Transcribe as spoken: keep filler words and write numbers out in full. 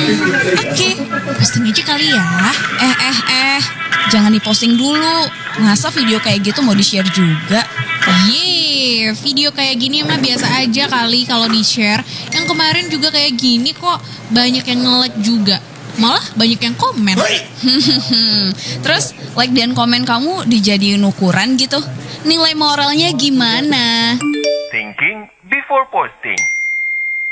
Oke, posting aja kali ya. Eh, eh, eh, jangan diposting dulu. Masa video kayak gitu mau di-share juga? Yeay, video kayak gini mah biasa aja kali kalau di-share. Yang kemarin juga kayak gini kok, banyak yang nge-like juga. Malah banyak yang komen. Terus like dan komen kamu dijadiin ukuran gitu. Nilai moralnya gimana? Thinking before posting.